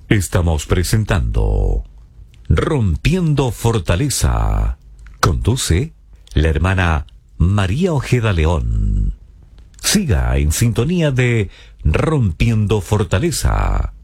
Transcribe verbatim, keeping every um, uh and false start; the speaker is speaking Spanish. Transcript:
Estamos presentando Rompiendo Fortaleza. Conduce la hermana María Ojeda León. Siga en sintonía de Rompiendo Fortaleza.